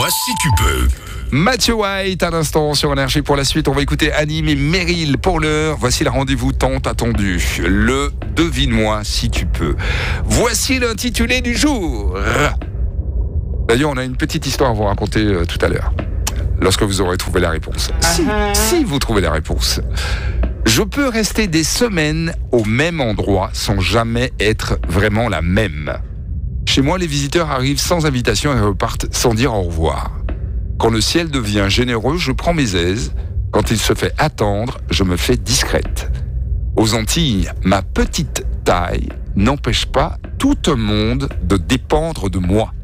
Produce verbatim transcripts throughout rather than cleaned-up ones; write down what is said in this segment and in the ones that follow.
Devine-moi si tu peux. Mathieu White, à l'instant sur Énergie. Pour la suite, on va écouter Anime et Meryl. Pour l'heure, voici le rendez-vous tant attendu. Le Devine-moi si tu peux. Voici l'intitulé du jour. D'ailleurs, on a une petite histoire à vous raconter euh, tout à l'heure, lorsque vous aurez trouvé la réponse. Si, uh-huh. si vous trouvez la réponse. Je peux rester des semaines au même endroit sans jamais être vraiment la même. Chez moi, les visiteurs arrivent sans invitation et repartent sans dire au revoir. Quand le ciel devient généreux, je prends mes aises. Quand il se fait attendre, je me fais discrète. Aux Antilles, ma petite taille n'empêche pas tout le monde de dépendre de moi.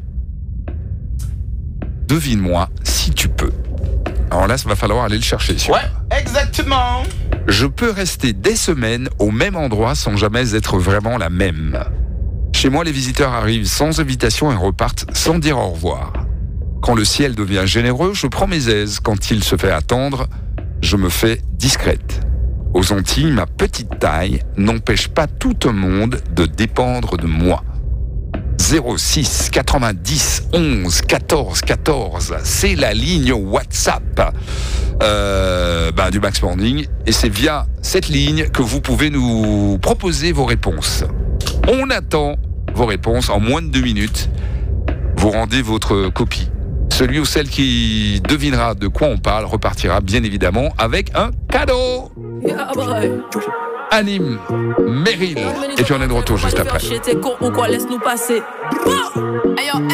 Devine-moi si tu peux. Alors là, ça va falloir aller le chercher. Ouais, exactement. Je peux rester des semaines au même endroit sans jamais être vraiment la même. Chez moi, les visiteurs arrivent sans invitation et repartent sans dire au revoir. Quand le ciel devient généreux, je prends mes aises. Quand il se fait attendre, je me fais discrète. Aux Antilles, ma petite taille n'empêche pas tout le monde de dépendre de moi. zéro six quatre-vingt-dix onze quatorze quatorze, c'est la ligne WhatsApp euh, bah, du Max Morning. Et c'est via cette ligne que vous pouvez nous proposer vos réponses. On attend vos réponses en moins de deux minutes. Vous rendez votre copie. Celui ou celle qui devinera de quoi on parle repartira bien évidemment avec un cadeau. Yeah, Anime, Meryl, et puis on est de retour juste après.